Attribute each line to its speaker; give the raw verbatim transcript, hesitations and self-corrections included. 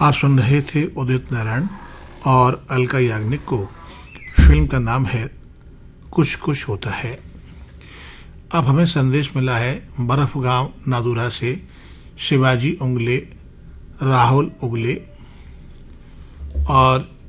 Speaker 1: आप सुन रहे थे उदित नारायण और अलका याग्निक को। फिल्म का नाम है कुछ कुछ होता है। अब हमें संदेश मिला है बर्फ गांव नादुरा से शिवाजी उंगले, राहुल उगले और